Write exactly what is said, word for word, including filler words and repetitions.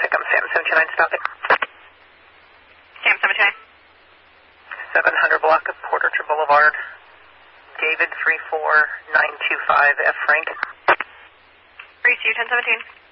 traffic. I'm Sam seven two nine, stop it. Sam seven two nine. seven hundred block of Port Orchard Boulevard. David three four nine two five, F Frank. three two ten seventeen.